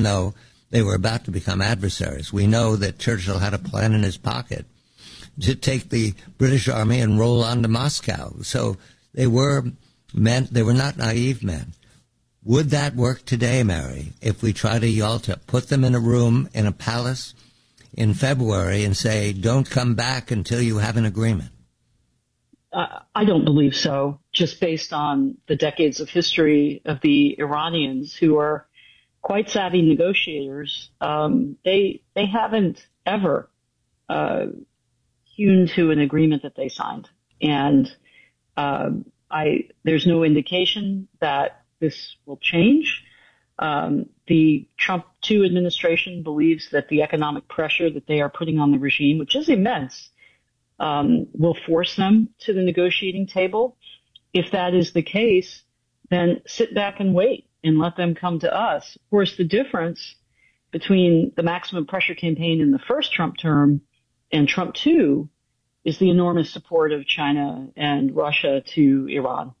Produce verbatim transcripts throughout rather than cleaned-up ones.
even though they were about to become adversaries. We know that Churchill had a plan in his pocket to take the British army and roll on to Moscow. So they were men, they were not naive men. Would that work today, Mary, if we try to Yalta, put them in a room in a palace in February and say, don't come back until you have an agreement? Uh, I don't believe so, just based on the decades of history of the Iranians, who are quite savvy negotiators. Um, they they haven't ever uh, hewn to an agreement that they signed. And um, I there's no indication that this will change. Um, the Trump two administration believes that the economic pressure that they are putting on the regime, which is immense, um, will force them to the negotiating table. If that is the case, then sit back and wait and let them come to us. Of course, the difference between the maximum pressure campaign in the first Trump term and Trump two is the enormous support of China and Russia to Iran.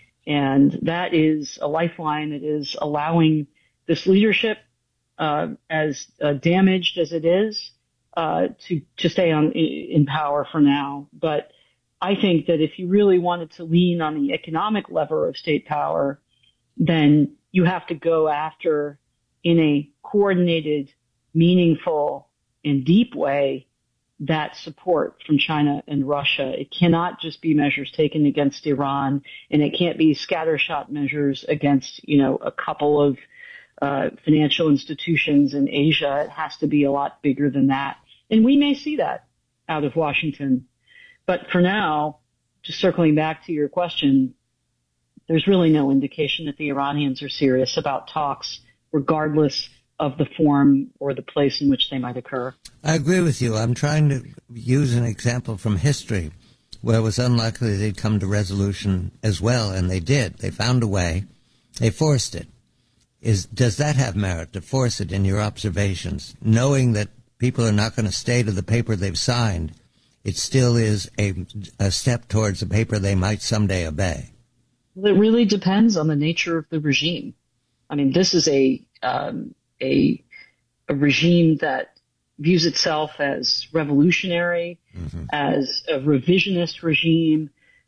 And that is a lifeline that is allowing this leadership, uh, as uh, damaged as it is, uh, to, to stay on in power for now. But I think that if you really wanted to lean on the economic lever of state power, then you have to go after, in a coordinated, meaningful, and deep way, that support from China and Russia. It cannot just be measures taken against Iran, and it can't be scattershot measures against, you know, a couple of uh, financial institutions in Asia. It has to be a lot bigger than that. And we may see that out of Washington. But for now, just circling back to your question, there's really no indication that the Iranians are serious about talks, regardless of the form or the place in which they might occur. I agree with you. I'm trying to use an example from history where it was unlikely they'd come to resolution as well, and they did. They found a way. They forced it. Is does that have merit, to force it in your observations, knowing that people are not going to stay to the paper they've signed? It still is a, a step towards a paper they might someday obey. Well, it really depends on the nature of the regime. I mean, this is a um, a, a regime that views itself as revolutionary, mm-hmm. as a revisionist regime,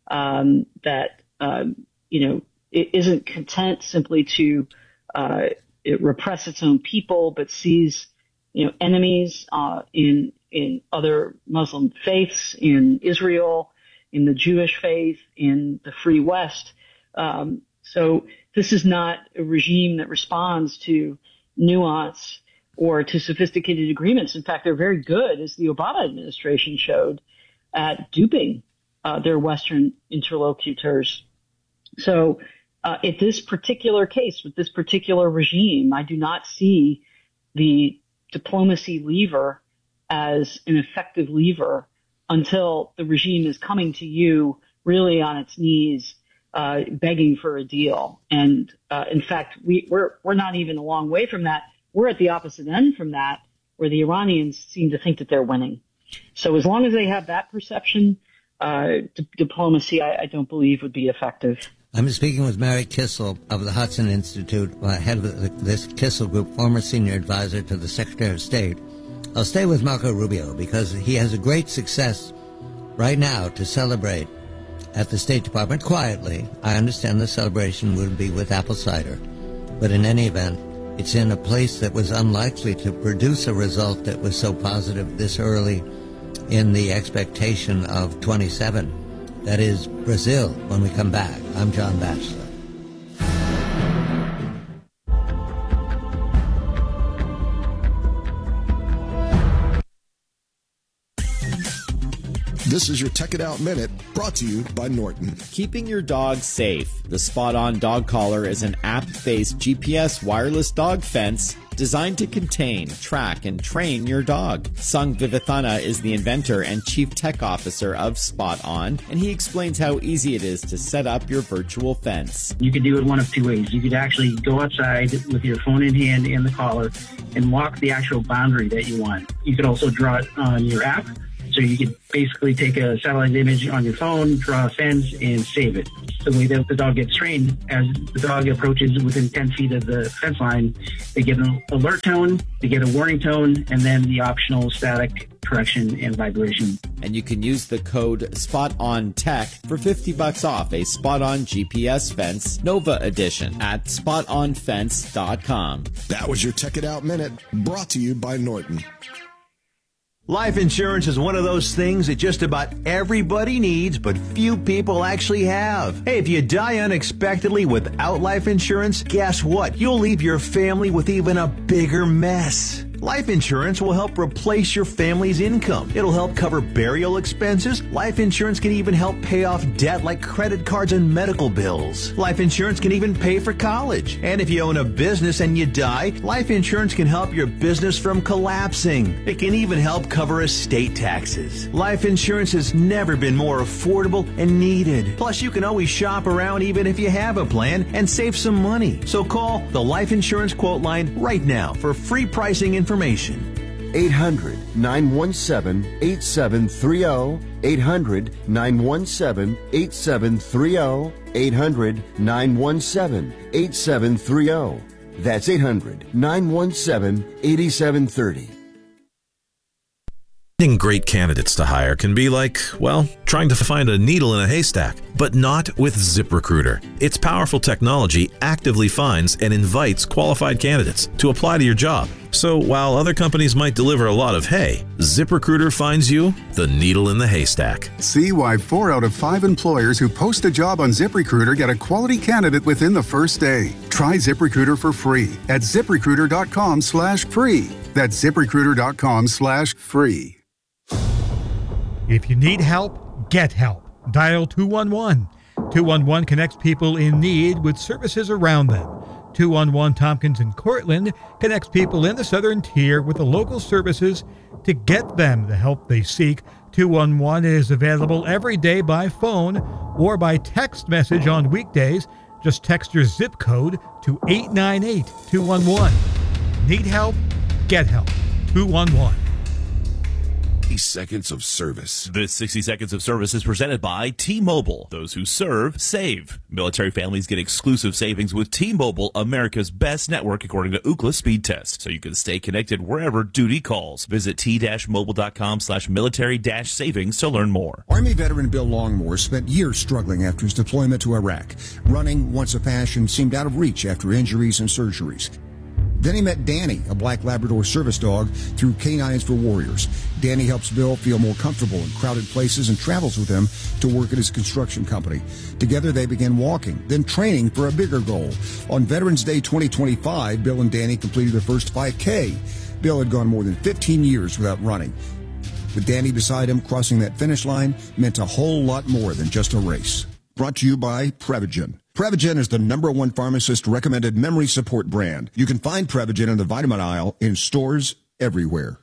um, that, um, you know, it isn't content simply to uh, it repress its own people, but sees, you know, enemies uh, in in other Muslim faiths, in Israel, in the Jewish faith, in the Free West. Um, so this is not a regime that responds to nuance or to sophisticated agreements. In fact, they're very good, as the Obama administration showed, at duping uh, their Western interlocutors. So uh, in this particular case, with this particular regime, I do not see the diplomacy lever as an effective lever until the regime is coming to you really on its knees, uh, begging for a deal. And, uh, in fact, we, we're, we're not even a long way from that. We're at the opposite end from that, where the Iranians seem to think that they're winning. So as long as they have that perception, uh, d- diplomacy, I, I don't believe would be effective. I'm speaking with Mary Kissel of the Hudson Institute, uh, head of the, this Kissel Group, former senior advisor to the Secretary of State. I'll stay with Marco Rubio because he has a great success right now to celebrate at the State Department quietly. I understand the celebration would be with apple cider, but in any event, it's in a place that was unlikely to produce a result that was so positive this early in the expectation of twenty-seven. That is Brazil when we come back. I'm John Batchelor. This is your Tech It Out Minute, brought to you by Norton. Keeping your dog safe. The Spot On Dog Collar is an app-based G P S wireless dog fence designed to contain, track, and train your dog. Sung Vivathana is the inventor and chief tech officer of Spot On, and he explains how easy it is to set up your virtual fence. You could do it one of two ways. You could actually go outside with your phone in hand and the collar and mark the actual boundary that you want. You could also draw it on your app. So you could basically take a satellite image on your phone, draw a fence, and save it. the way that the dog gets trained. As the dog approaches within ten feet of the fence line, they get an alert tone, they get a warning tone, and then the optional static correction and vibration. And you can use the code SpotOnTech for fifty bucks off a Spot-On G P S fence Nova Edition at spot on fence dot com. That was your Tech It Out Minute, brought to you by Norton. Life insurance is one of those things that just about everybody needs, but few people actually have. Hey, if you die unexpectedly without life insurance, guess what? You'll leave your family with even a bigger mess. Life insurance will help replace your family's income. It'll help cover burial expenses. Life insurance can even help pay off debt like credit cards and medical bills. Life insurance can even pay for college. And if you own a business and you die, life insurance can help your business from collapsing. It can even help cover estate taxes. Life insurance has never been more affordable and needed. Plus, you can always shop around even if you have a plan and save some money. So call the Life Insurance Quote Line right now for free pricing information. eight hundred, nine one seven, eight seven three zero. eight hundred, nine one seven, eight seven three zero. eight hundred, nine one seven, eight seven three zero. That's eight hundred, nine one seven, eight seven three zero. Finding great candidates to hire can be like, well, trying to find a needle in a haystack, but not with ZipRecruiter. Its powerful technology actively finds and invites qualified candidates to apply to your job. So while other companies might deliver a lot of hay, ZipRecruiter finds you the needle in the haystack. See why four out of five employers who post a job on ZipRecruiter get a quality candidate within the first day. Try ZipRecruiter for free at ZipRecruiter.com slash free. That's ZipRecruiter.com slash free. If you need help, get help. Dial two one one. two one one connects people in need with services around them. two one one Tompkins and Cortland connects people in the Southern Tier with the local services to get them the help they seek. two one one is available every day by phone or by text message on weekdays. Just text your zip code to eight nine eight two one one. Need help? Get help. two one one. sixty seconds of service. This sixty seconds of service is presented by T-Mobile. Those who serve, save. Military families get exclusive savings with T-Mobile, America's best network according to Ookla Speed Test, so you can stay connected wherever duty calls. Visit t-mobile.com slash military dash savings to learn more. Army veteran Bill Longmore spent years struggling after his deployment to Iraq. Running, once a passion, seemed out of reach after injuries and surgeries. Then he met Danny, a black Labrador service dog, through Canines for Warriors. Danny helps Bill feel more comfortable in crowded places and travels with him to work at his construction company. Together they began walking, then training for a bigger goal. On Veterans Day twenty twenty-five, Bill and Danny completed their first five K. Bill had gone more than fifteen years without running. With Danny beside him, crossing that finish line meant a whole lot more than just a race. Brought to you by Prevagen. Prevagen is the number one pharmacist-recommended memory support brand. You can find Prevagen in the vitamin aisle in stores everywhere.